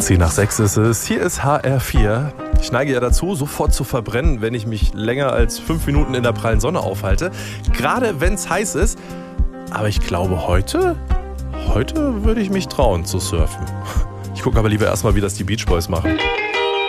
10 nach 6 ist es. Hier ist HR4. Ich neige ja dazu, sofort zu verbrennen, wenn ich mich länger als 5 Minuten in der prallen Sonne aufhalte. Gerade wenn es heiß ist. Aber ich glaube, heute würde ich mich trauen zu surfen. Ich gucke aber lieber erstmal, wie das die Beach Boys machen.